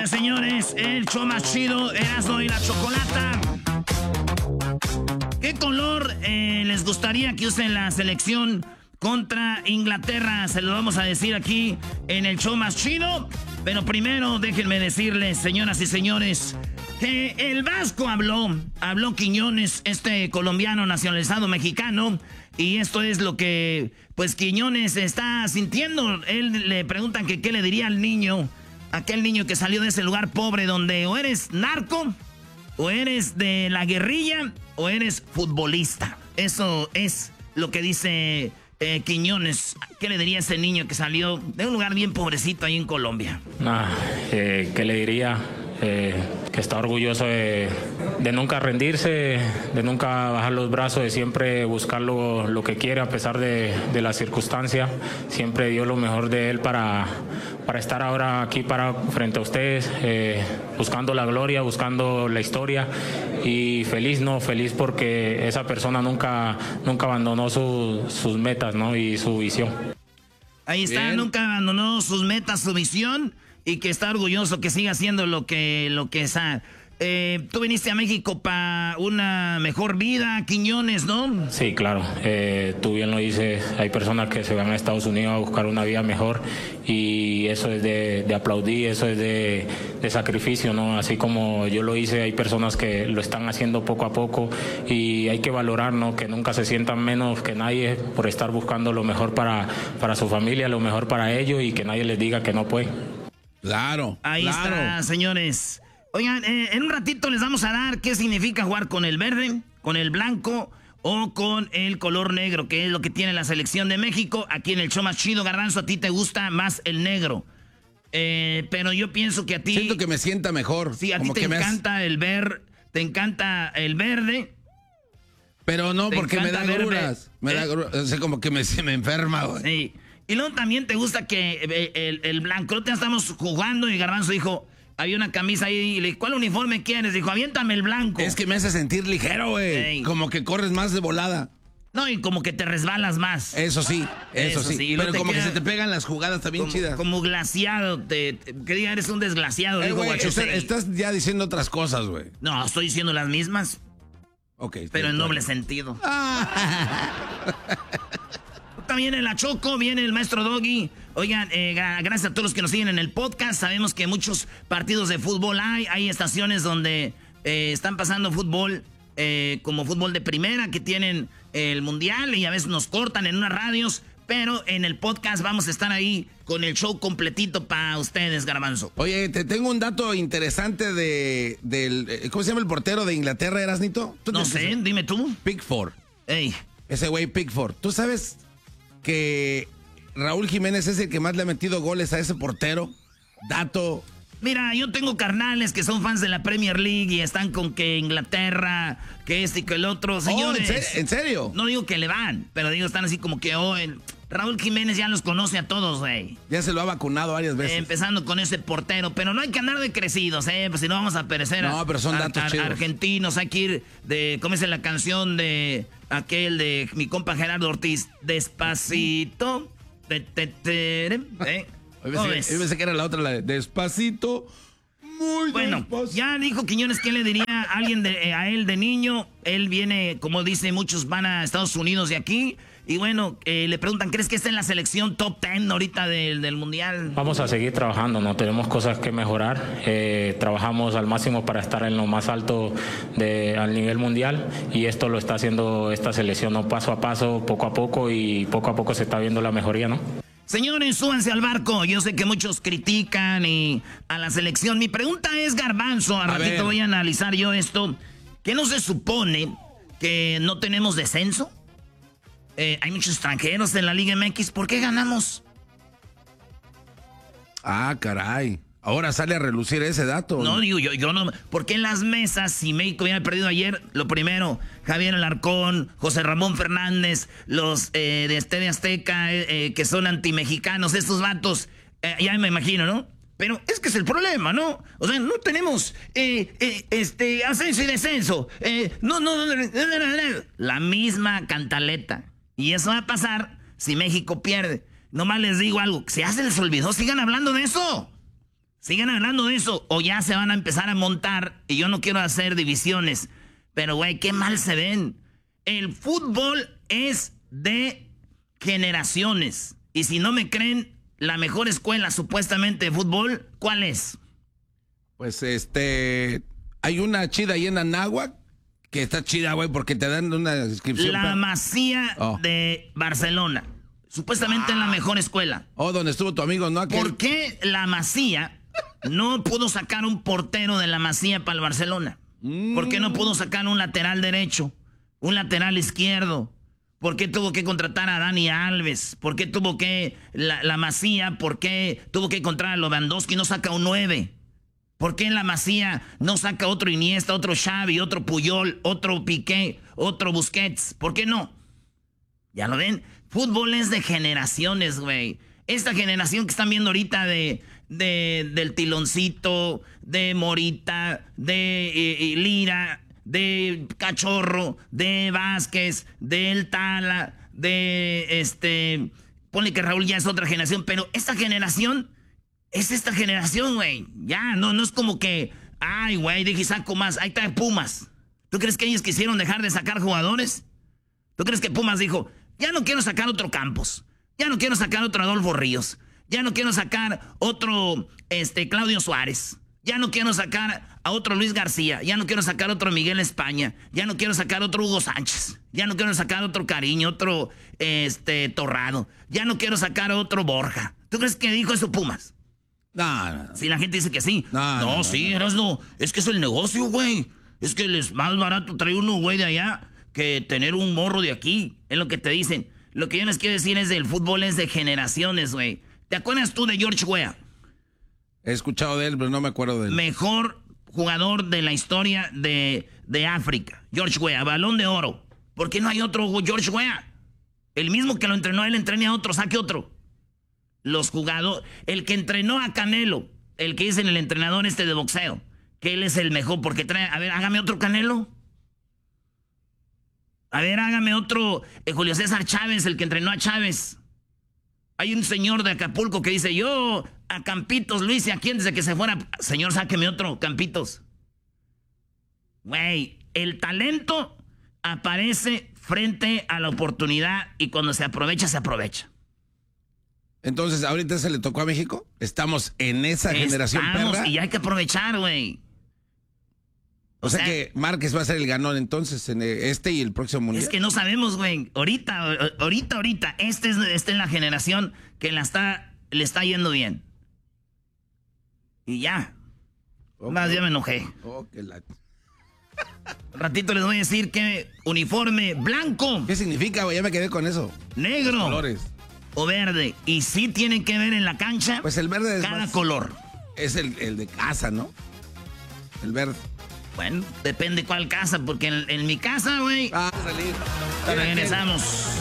Señoras y señores, el show más chido, Erasmo y la Chocolata. ¿Qué color les gustaría que usen la selección contra Inglaterra? Se lo vamos a decir aquí en el show más chido. Pero primero déjenme decirles, señoras y señores, que el Vasco habló Quiñones, este colombiano nacionalizado mexicano, y esto es lo que, pues, Quiñones está sintiendo. Él le preguntan que qué le diría al niño, aquel niño que salió de ese lugar pobre donde o eres narco, o eres de la guerrilla, o eres futbolista. Eso es lo que dice Quiñones. ¿Qué le diría a ese niño que salió de un lugar bien pobrecito ahí en Colombia? ¿Qué le diría? Que está orgulloso de nunca rendirse, de nunca bajar los brazos, de siempre buscar lo que quiere a pesar de la circunstancia. Siempre dio lo mejor de él para estar ahora aquí frente a ustedes, buscando la gloria, buscando la historia, y feliz porque esa persona nunca abandonó sus metas, ¿no? Y su visión. Ahí está. Bien. Nunca abandonó sus metas, su visión, y que está orgulloso que siga haciendo lo que es. Tú viniste a México para una mejor vida, Quiñones, ¿no? Sí, claro. Tú bien lo dices. Hay personas que se van a Estados Unidos a buscar una vida mejor, y eso es de aplaudir, eso es de sacrificio, ¿no? Así como yo lo hice, hay personas que lo están haciendo poco a poco, y hay que valorar, ¿no? Que nunca se sientan menos que nadie por estar buscando lo mejor para su familia, lo mejor para ellos, y que nadie les diga que no puede. Claro. Ahí está, señores. Oigan, en un ratito les vamos a dar qué significa jugar con el verde, con el blanco o con el color negro, que es lo que tiene la selección de México. Aquí en el show más chido, Garbanzo, a ti te gusta más el negro. Pero yo pienso que a ti... Siento que me sienta mejor. Sí, a ti te encanta el verde. Pero no, porque me da gruras. O sea, como que se me enferma, güey. Sí. Y luego también te gusta que el blanco. Ya estamos jugando y Garbanzo dijo... Había una camisa ahí y le dije, ¿cuál uniforme quieres? Dijo, aviéntame el blanco. Es que me hace sentir ligero, güey. Como que corres más de volada. No, y como que te resbalas más. Eso sí. Pero como que se te pegan las jugadas también chidas. Como glaciado. Que diga, eres un desglaciado. Dijo, güey, estás ya diciendo otras cosas, güey. No, estoy diciendo las mismas. Ok. Pero en doble sentido. También en la Choco viene el maestro Doggy. Oigan, gracias a todos los que nos siguen en el podcast. Sabemos que muchos partidos de fútbol hay estaciones donde están pasando fútbol, como fútbol de primera, que tienen el mundial, y a veces nos cortan en unas radios, pero en el podcast vamos a estar ahí con el show completito para ustedes, Garbanzo. Oye, te tengo un dato interesante del ¿cómo se llama el portero de Inglaterra, Erasnito? No sé, dime tú. Pickford. Ey. Ese güey Pickford. ¿Tú sabes que Raúl Jiménez es el que más le ha metido goles a ese portero? Dato. Mira, yo tengo carnales que son fans de la Premier League y están con que Inglaterra, que este y que el otro. Señores, ¿en serio? No digo que le van, pero digo, están así como que Raúl Jiménez ya los conoce a todos, güey. Ya se lo ha vacunado varias veces. Empezando con ese portero, pero no hay que andar de crecidos, pues si no vamos a perecer. No, pero son datos chidos. Argentinos, hay que ir de, ¿cómo es la canción de aquel de mi compa Gerardo Ortiz? Despacito. Yo pensé que era la otra, la de Despacito. Muy bueno, despacito. Ya dijo Quiñones que le diría a alguien a él de niño. Él viene, como dice, muchos van a Estados Unidos de aquí. Y bueno, le preguntan, ¿crees que está en la selección top 10 ahorita del mundial? Vamos a seguir trabajando, ¿no? Tenemos cosas que mejorar. Trabajamos al máximo para estar en lo más alto al nivel mundial, y esto lo está haciendo esta selección, ¿no? Paso a paso, poco a poco, y poco a poco se está viendo la mejoría, ¿no? Señores, súbanse al barco. Yo sé que muchos critican a la selección. Mi pregunta es, Garbanzo, a ratito voy a analizar yo esto. ¿Qué no se supone que no tenemos descenso? Hay muchos extranjeros en la Liga MX. ¿Por qué ganamos? Ah, caray. Ahora sale a relucir ese dato. No, digo, yo no. ¿Por qué en las mesas, si México hubiera perdido ayer? Lo primero, Javier Alarcón, José Ramón Fernández, los de Estadio Azteca, que son antimexicanos, estos vatos, ya me imagino, ¿no? Pero es que es el problema, ¿no? O sea, no tenemos ascenso y descenso. No. La misma cantaleta. Y eso va a pasar si México pierde. Nomás les digo algo, si ya se les olvidó, sigan hablando de eso. Sigan hablando de eso o ya se van a empezar a montar y yo no quiero hacer divisiones. Pero, güey, qué mal se ven. El fútbol es de generaciones. Y si no me creen, la mejor escuela supuestamente de fútbol, ¿cuál es? Pues hay una chida ahí en Anáhuac que está chida, güey, porque te dan una descripción. La Masía de Barcelona. Supuestamente es la mejor escuela. Donde estuvo tu amigo, ¿no? ¿Por qué la Masía no pudo sacar un portero de la Masía para el Barcelona? ¿Por qué no pudo sacar un lateral derecho? Un lateral izquierdo. ¿Por qué tuvo que contratar a Dani Alves? ¿Por qué tuvo que la Masía? ¿Por qué tuvo que encontrar a Lewandowski y no saca un 9? ¿Por qué la Masía no saca otro Iniesta, otro Xavi, otro Puyol, otro Piqué, otro Busquets? ¿Por qué no? ¿Ya lo ven? Fútbol es de generaciones, güey. Esta generación que están viendo ahorita del Tiloncito, de Morita, de Lira, de Cachorro, de Vázquez, del Tala, de ponle que Raúl ya es otra generación, pero esta generación es esta generación, güey. Ya, no es como que, ay, güey, dije saco más, ahí está Pumas. ¿Tú crees que ellos quisieron dejar de sacar jugadores? ¿Tú crees que Pumas dijo, ya no quiero sacar otro Campos, ya no quiero sacar otro Adolfo Ríos, ya no quiero sacar otro Claudio Suárez, ya no quiero sacar a otro Luis García, ya no quiero sacar otro Miguel España, ya no quiero sacar otro Hugo Sánchez, ya no quiero sacar otro Cariño, otro Torrado, ya no quiero sacar otro Borja? ¿Tú crees que dijo eso Pumas? No. Si la gente dice que sí. No, sí, Erasno, es que es el negocio, güey. Es que es más barato traer uno, güey, de allá que tener un morro de aquí. Es lo que te dicen. Lo que yo les quiero decir es del fútbol es de generaciones, güey. ¿Te acuerdas tú de George Weah? He escuchado de él, pero no me acuerdo de él. Mejor jugador de la historia de África. George Weah, Balón de Oro. ¿Por qué no hay otro George Weah? El mismo que lo entrenó él entrena a otro, saque otro. Los jugadores, el que entrenó a Canelo, el que es el entrenador de boxeo, que él es el mejor porque trae, a ver, hágame otro Canelo. A ver, hágame otro Julio César Chávez, el que entrenó a Chávez. Hay un señor de Acapulco que dice, yo a Campitos lo hice aquí antes de que se fuera. Señor, sáqueme otro, Campitos. Güey, el talento aparece frente a la oportunidad y cuando se aprovecha, se aprovecha. Entonces, ¿ahorita se le tocó a México? Estamos en esa generación perra. Y hay que aprovechar, güey. O sea que Márquez va a ser el ganón entonces en y el próximo mundial. Es que no sabemos, güey. Ahorita, este es la generación que le está yendo bien. Y ya. Okay. Más ya me enojé. Ratito les voy a decir que uniforme blanco. ¿Qué significa, güey? Ya me quedé con eso. Negro. Los colores. O verde. Y sí tienen que ver en la cancha. Pues el verde es cada color. Es el de casa, ¿no? El verde. Bueno, depende cuál casa, porque en mi casa, güey. Salir. Regresamos.